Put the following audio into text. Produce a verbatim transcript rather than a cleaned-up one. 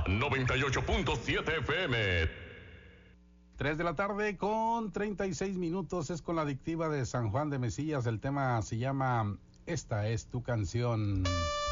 noventa y ocho punto siete F M. Tres de la tarde con treinta y seis minutos, es con la adictiva de San Juan de Mesillas. El tema se llama Esta es tu canción.